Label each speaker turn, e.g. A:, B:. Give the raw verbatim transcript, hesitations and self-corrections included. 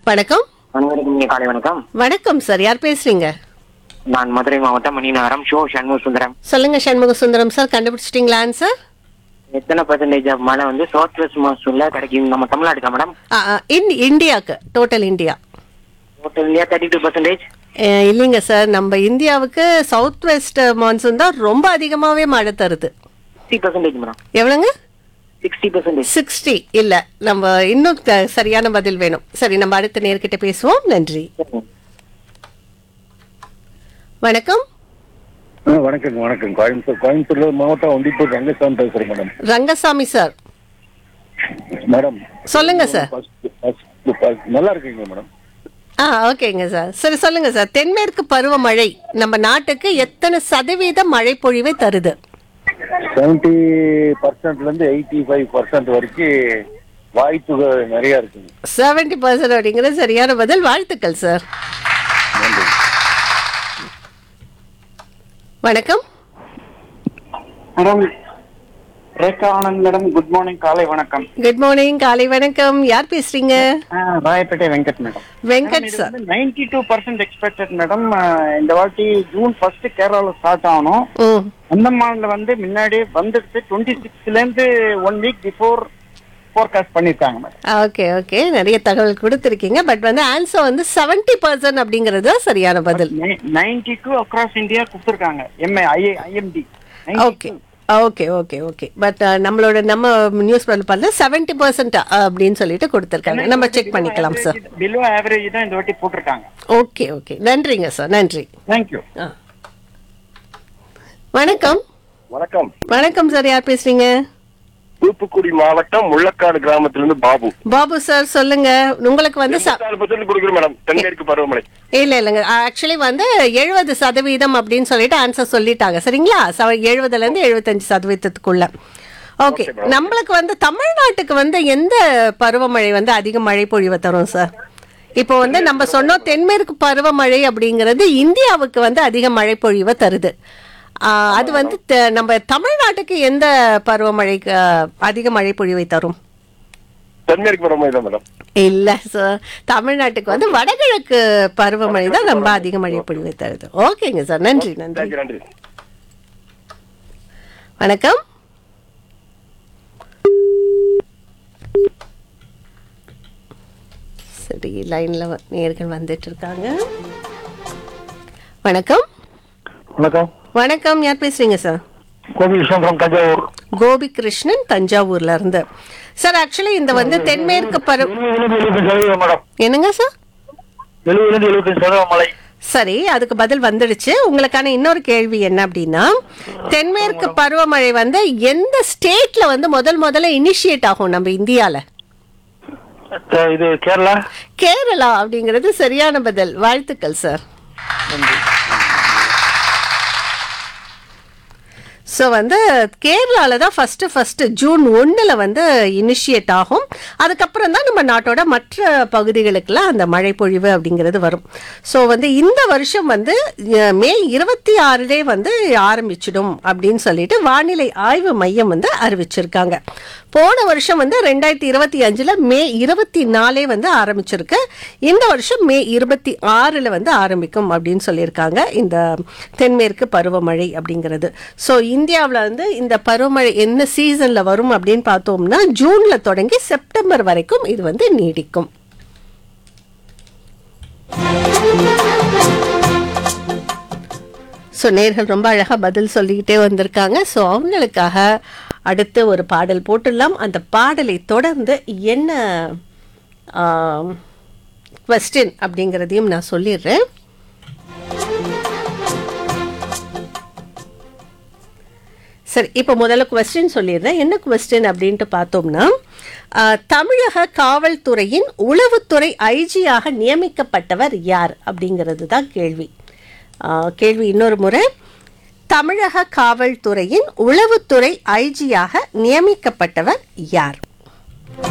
A: வணக்கம்.
B: அனைவருக்கும் இனிய காலை வணக்கம்.
A: வணக்கம் சார், யார் பேசுறீங்க?
B: நான் மதுரை மாவட்டம் மணிநகரம் ஷோ சண்முக சுந்தரம்.
A: சொல்லுங்க சண்முக சுந்தரம் சார், கண்டுபிடிச்சிட்டீங்களா ஆன்சர்?
B: எத்தனை பர்சன்டேஜ் ஆஃப் மழை வந்து சவுத் வெஸ்ட் மான்சூன்ல கிடைக்கும் நம்ம தமிழ்நாட்டுக்கா மேடம்?
A: இந்தியாவுக்கு, total India.
B: Total India thirty two percentage.
A: இல்லைங்க சார், நம்ம இந்தியாவுக்கு சவுத் வெஸ்ட் மான்சூன் தான் ரொம்ப அதிகமாவே மழை தருது.
B: Sixty percentage madam.
A: எவ்வளோங்க?
B: Sixty percentage.
A: சிக்ஸ்டி இல்ல, நம்ம இன்னும் த- சரியான பதில் வேணும். சரி, நம்ம அடுத்த நேர்கிட்ட பேசுவோம். நன்றி. வணக்கம்.
C: ஆ, வணக்கங்க வணக்கம். கோயம்புத்தூர் கோயம்புத்தூர்ல மாவட்டம் ஒண்டிப்பூர் ரங்கசாமி பேசுறேன் மேடம்.
A: ரங்கசாமி சார்,
C: மேடம்
A: சொல்லுங்க சார்.
C: first- first- first- நல்லா இருக்கீங்க மேடம்.
A: ஆ ஓகேங்க சார். சரி சொல்லுங்க சார், தென்மேற்கு பருவமழை நம்ம நாட்டுக்கு எத்தனை சதவீத மழை பொழிவை தருது?
C: செவன்டி பர்சன்ட்ல இருந்து எயிட்டி ஃபைவ் பர்சன்ட் வரைக்கும் வாய்ப்புகள் நிறைய இருக்குங்க.
A: செவன்டி பர்சன்ட் அப்படிங்கிறது சரியான பதில். வாழ்த்துக்கள் சார்.
C: நன்றி.
A: வணக்கம்.
D: Madam Rekha Anand madam, good morning, காலை வணக்கம்.
A: குட் மார்னிங், காலை வணக்கம். யார் பேசுறீங்க?
D: Royapettah Venkat madam.
A: Venkat sir.
D: Ninety two percent expected madam. இந்த வாட்டி ஜூன் ஃபர்ஸ்ட் கேரளால ஸ்டார்ட் ஆகணும்.
A: ம்
D: அந்தமான்ல வந்து முன்னாடியே வந்துடுச்சு. டுவெண்ட்டி சிக்ஸ்ல இருந்து ஒன் வீக் பிஃபோர் ஃபோர்காஸ்ட் பண்ணிருக்காங்க மேடம்.
A: ஓகே ஓகே, நிறைய தகவல் கொடுத்துருக்கீங்க. பட் வந்து ஆன்சர் வந்து செவன்டி பர்சன்ட் அப்படிங்கிறது தான் சரியான பதில்.
D: நைன்டி டூ அக்ராஸ் இந்தியா கொடுத்துருக்காங்க. MA IMD.
A: Okay okay okay okay. But நம்மளோட நம்ம நியூஸ் பேப்பர் பார்த்து செவன்டி பர்சன்ட் அப்படின்னு சொல்லிட்டு கொடுத்துருக்காங்க. நம்ம செக் பண்ணிக்கலாம் சார்.
D: பிலோ ஆவரேஜ் தான் இந்த வாட்டி போட்டிருக்காங்க.
A: ஓகே ஓகே, நன்றிங்க சார், நன்றி.
D: தேங்க்யூ.
A: ஆ. வணக்கம்.
C: வணக்கம்.
A: வணக்கம் சார், யார் பேசுறீங்க?
C: தூத்துக்குடி மாவட்டம் முள்ளக்காடு கிராமத்திலிருந்து பாபு.
A: பாபு சார், சொல்லுங்க. உங்களுக்கு வந்து ச-
C: கொடுக்குறேன் மேடம். தென்மேற்கு பருவமழை.
A: இல்ல இல்லைங்க, ஆக்சுவலி வந்து எழுபது சதவீதம் அப்படின்னு சொல்லிட்டு ஆன்சர் சொல்லிட்டாங்க. சரிங்களா? எழுபதுல இருந்து எழுபத்தஞ்சு சதவீதத்துக்குள்ள. ஓகே, நம்மளுக்கு வந்து தமிழ்நாட்டுக்கு வந்து எந்த பருவமழை வந்து அதிக மழை பொழிவை தரும் சார்? இப்போ வந்து நம்ம சொன்னோம் தென்மேற்கு பருவமழை அப்படிங்கிறது இந்தியாவுக்கு வந்து அதிக மழை பொழிவை தருது. ஆஹ் அது வந்து த- நம்ம தமிழ்நாட்டுக்கு எந்த பருவமழைக்கு ஆஹ், அதிக மழை பொழிவை தரும்?
C: தென்மேற்கு பருவமழை தான் மேடம்.
A: இல்ல சார், தமிழ்நாட்டுக்கு வந்து வடகிழக்கு பருவமழை தான் ரொம்ப அதிக மழை பொழிவை தருது. ஓகேங்க சார், நன்றி நன்றி.
C: நன்றி நன்றி.
A: வணக்கம். சரி, லைன்ல வ- நேயர்கள் வந்துட்டு இருக்காங்க. வணக்கம்.
C: வணக்கம்.
A: வணக்கம், யார் பேசுறீங்க சார்?
C: கோபி விஸ்வம் தஞ்சாவூர்.
A: கோபி கிருஷ்ணன், தஞ்சாவூர்ல இருந்து. சார் ஆக்சுவலி இந்த வந்து தென்மேற்கு பருவ
C: மேடம்.
A: என்னங்க சார்?
C: எழுபதுல இருந்து எழுபத்தஞ்சு சதவீதம் மழை.
A: சரி, அதுக்கு பதில் வந்துடுச்சு. உங்களுக்கான இன்னொரு கேள்வி என்ன அப்படின்னா, தென்மேற்கு பருவமழை வந்து எந்த ஸ்டேட்ல வந்து முதல் முதல்ல இனிஷியேட் ஆகும் நம்ம இந்தியால?
C: இது கேரளா.
A: கேரளா அப்படிங்கிறது சரியான பதில். வாழ்த்துக்கள் சார். ஸோ வந்து கேரளாவில் தான் ஃபஸ்ட்டு ஃபஸ்ட்டு ஜூன் ஒன்றில் வந்து இனிஷியேட் ஆகும். அதுக்கப்புறம் தான் நம்ம நாட்டோட மற்ற பகுதிகளுக்கெல்லாம் அந்த மழை பொழிவு அப்படிங்கிறது வரும். ஸோ வந்து இந்த வருஷம் வந்து அஹ், மே இருபத்தி ஆறுலே வந்து ஆரம்பிச்சிடும் அப்படின்னு சொல்லிட்டு வானிலை ஆய்வு மையம் வந்து அறிவிச்சிருக்காங்க. போன வருஷம் வந்து ரெண்டாயிரத்தி இருபத்தி அஞ்சில் மே இருபத்தி நாலே வந்து ஆரம்பிச்சிருக்கு. இந்த வருஷம் மே இருபத்தி ஆறில் வந்து ஆரம்பிக்கும் அப்படின்னு சொல்லியிருக்காங்க இந்த தென்மேற்கு பருவமழை அப்படிங்கிறது. ஸோ இந்தியாவில் வந்து இந்த பருவமழை என்ன சீசனில் வரும் அப்படின்னு பார்த்தோம்னா ஜூனில் தொடங்கி செப்டம்பர் வரைக்கும் இது வந்து நீடிக்கும். ஸோ நேர்கள் ரொம்ப அழகாக பதில் சொல்லிக்கிட்டே வந்திருக்காங்க. ஸோ அவங்களுக்காக அடுத்து ஒரு பாடல் போட்டுடலாம். அந்த பாடலை தொடர்ந்து என்ன கொஸ்டின் அப்படிங்கிறதையும் நான் சொல்லிடுறேன். சரி, இப்போ முதல்ல கொஸ்டின் சொல்லிடுறேன். என்ன கொஸ்டின் அப்படின்ட்டு பார்த்தோம்னா, ஆஹ், தமிழக காவல்துறையின் உளவுத்துறை ஐஜியாக நியமிக்கப்பட்டவர் யார் அப்படிங்கிறது தான் கேள்வி. ஆஹ், கேள்வி இன்னொரு முறை. தமிழக காவல்துறையின் உளவுத்துறை ஐஜியாக நியமிக்கப்பட்டவர் யார்?